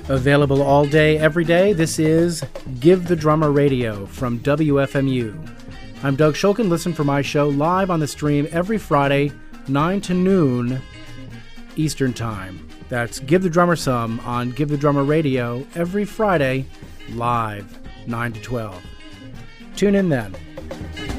Available all day, every day, this is Give the Drummer Radio from WFMU. I'm Doug Shulkin. Listen for my show live on the stream every Friday, 9 to noon Eastern Time. That's Give the Drummer Some on Give the Drummer Radio every Friday, live, 9 to 12. Tune in then.